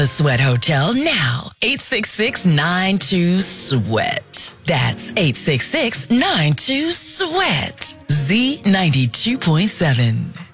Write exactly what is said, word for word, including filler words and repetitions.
the Sweat Hotel now. eight six six, nine two, SWEAT. That's eight six six, nine two, SWEAT. Z ninety-two point seven.